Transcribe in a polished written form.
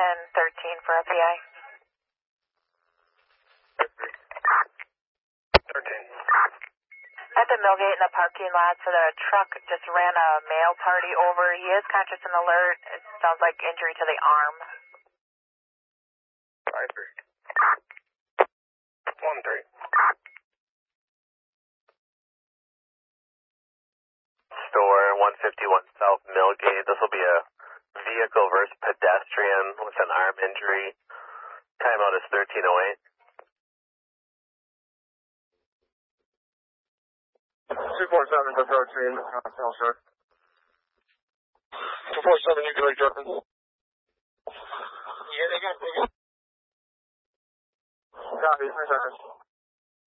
1013 for FPI. 13. At the Millgate in the parking lot, so the truck just ran a male party over. He is conscious and alert. It sounds like injury to the arm. 5-3. 1-3. Store 151 South Millgate. This will be a vehicle versus pedestrian with an arm injury. Timeout is 13:08. 247 to 13, tell sir. 247, you can make Jefferson. Yeah, they got. Copy, 3 seconds.